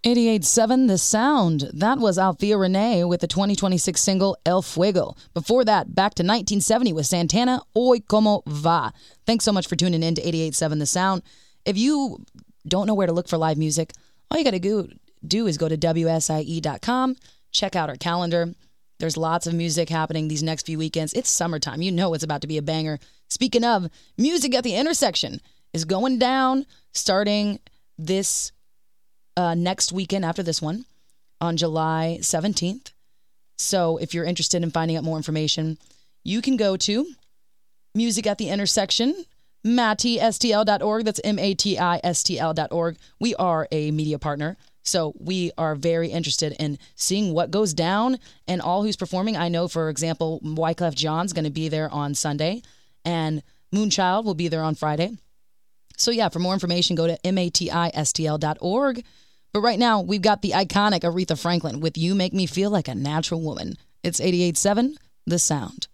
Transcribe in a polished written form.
88.7 The Sound. That was Althea Renee with the 2026 single El Fuego. Before that, back to 1970 with Santana, Hoy Como Va. Thanks so much for tuning in to 88.7 The Sound. If you don't know where to look for live music, all you got to do is go to WSIE.com, check out our calendar. There's lots of music happening these next few weekends. It's summertime. You know it's about to be a banger. Speaking of, Music at the Intersection is going down starting this next weekend after this one on July 17th. So if you're interested in finding out more information, you can go to Music at the Intersection, matistl.org. That's matistl.org. We are a media partner, so we are very interested in seeing what goes down and all who's performing. I know, for example, Wyclef Jean's going to be there on Sunday, and Moonchild will be there on Friday. So yeah, for more information, go to matistl.org. But right now, we've got the iconic Aretha Franklin with You Make Me Feel Like a Natural Woman. It's 88.7 The Sound.